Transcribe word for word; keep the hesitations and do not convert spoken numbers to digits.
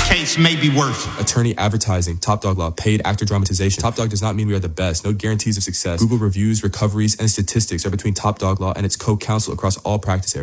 case may be worth it. Attorney advertising, Top Dog Law, paid actor dramatization. Top Dog does not mean we are the best. No guarantees of success. Google reviews, recoveries, and statistics are between Top Dog Law and its co-counsel across all practice areas.